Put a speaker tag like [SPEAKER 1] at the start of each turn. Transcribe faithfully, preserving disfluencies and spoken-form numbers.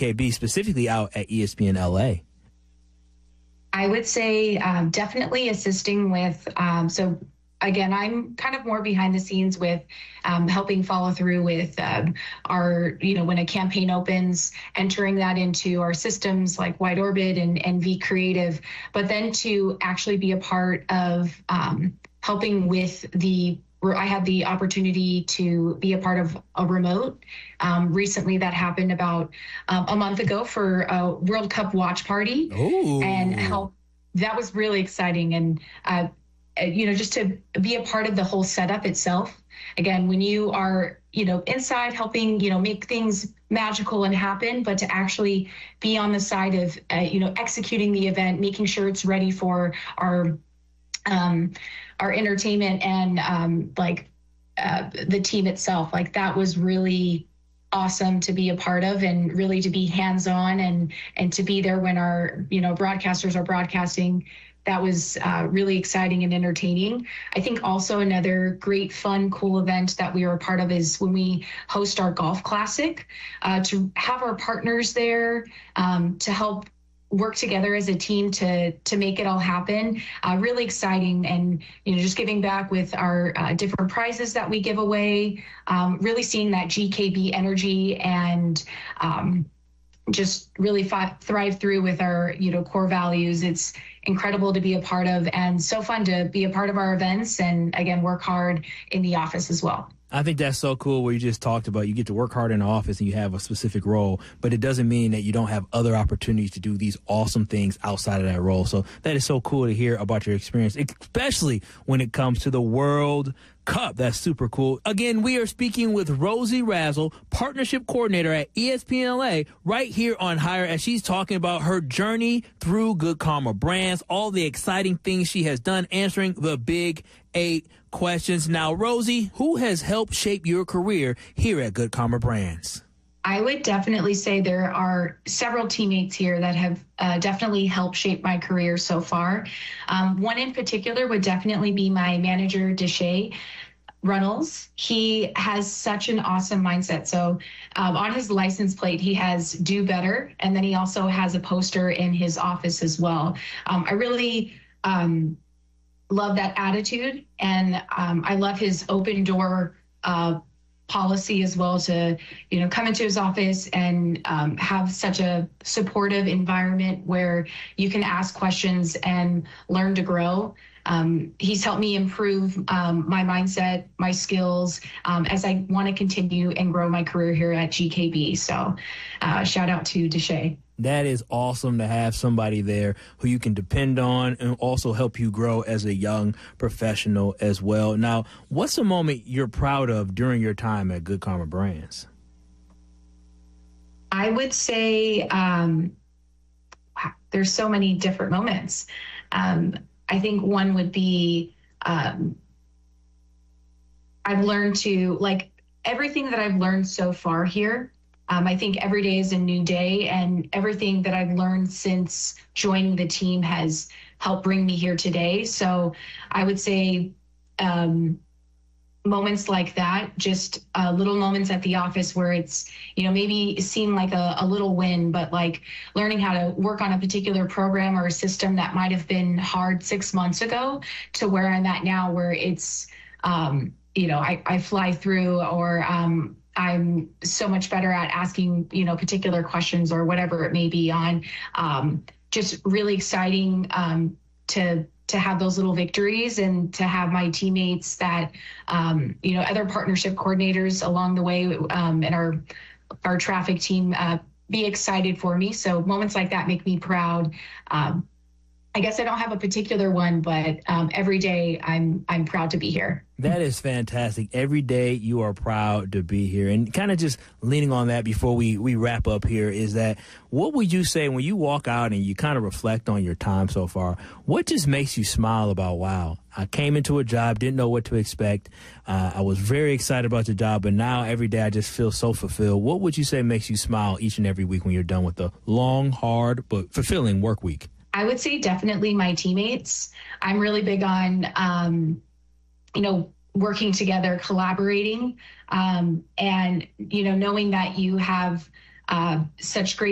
[SPEAKER 1] K B, specifically out at E S P N L A?
[SPEAKER 2] I would say um, definitely assisting with, um, so again, I'm kind of more behind the scenes with um, helping follow through with um, our, you know, when a campaign opens, entering that into our systems like Wide Orbit and, and V Creative, but then to actually be a part of um, helping with the I had the opportunity to be a part of a remote. Um, recently, that happened about um, a month ago for a World Cup watch party.
[SPEAKER 1] Ooh.
[SPEAKER 2] And how that was really exciting. And, uh, you know, just to be a part of the whole setup itself. Again, when you are, you know, inside helping, you know, make things magical and happen, but to actually be on the side of, uh, you know, executing the event, making sure it's ready for our um, our entertainment and um, like uh, the team itself. Like that was really awesome to be a part of, and really to be hands-on and and to be there when our, you know, broadcasters are broadcasting. That was uh, really exciting and entertaining. I think also another great, fun, cool event that we were a part of is when we host our golf classic, uh, to have our partners there um, to help work together as a team to to make it all happen. Uh, really exciting, and you know, just giving back with our uh, different prizes that we give away. Um, really seeing that G K B energy and um, just really fi- thrive through with our, you know, core values. It's incredible to be a part of, and so fun to be a part of our events. And again, work hard in the office as well.
[SPEAKER 1] I think that's so cool where you just talked about you get to work hard in the office and you have a specific role, but it doesn't mean that you don't have other opportunities to do these awesome things outside of that role. So that is so cool to hear about your experience, especially when it comes to the World Cup. That's super cool. Again, we are speaking with Rosie Razzle, Partnership Coordinator at E S P N L A, right here on Hire, as she's talking about her journey through Good Karma Brands, all the exciting things she has done, answering the big eight questions. Now, Rosie, who has helped shape your career here at Good Karma Brands?
[SPEAKER 2] I would definitely say there are several teammates here that have uh, definitely helped shape my career so far. Um, one in particular would definitely be my manager, Deshay Runnels. He has such an awesome mindset. So um, on his license plate, he has do better. And then he also has a poster in his office as well. Um, I really um, love that attitude. And um, I love his open door uh, policy as well, to, you know, come into his office and um, have such a supportive environment where you can ask questions and learn to grow. Um, he's helped me improve um, my mindset, my skills, um, as I want to continue and grow my career here at G K B. So uh, shout out to Deshay.
[SPEAKER 1] That is awesome to have somebody there who you can depend on and also help you grow as a young professional as well. Now, what's a moment you're proud of during your time at Good Karma Brands?
[SPEAKER 2] I would say um, wow, there's so many different moments. Um, I think one would be um, I've learned to, like, everything that I've learned so far here. Um, I think every day is a new day, and everything that I've learned since joining the team has helped bring me here today. So I would say um, moments like that, just uh, little moments at the office where it's, you know, maybe seem like a, a little win, but like learning how to work on a particular program or a system that might have been hard six months ago to where I'm at now, where it's, um, you know, I, I fly through, or um, I'm so much better at asking, you know, particular questions or whatever it may be on. Um, just really exciting um, to to have those little victories, and to have my teammates that, um, you know, other partnership coordinators along the way, um, and our our traffic team uh, be excited for me. So moments like that make me proud. Um, I guess I don't have a particular one, but um, every day I'm I'm proud to be here.
[SPEAKER 1] That is fantastic. Every day you are proud to be here. And kind of just leaning on that before we, we wrap up here is that, what would you say when you walk out and you kind of reflect on your time so far, what just makes you smile about, wow, I came into a job, didn't know what to expect. Uh, I was very excited about the job, but now every day I just feel so fulfilled. What would you say makes you smile each and every week when you're done with the long, hard, but fulfilling work week?
[SPEAKER 2] I would say definitely my teammates. I'm really big on, um, you know, working together, collaborating, um, and, you know, knowing that you have uh, such great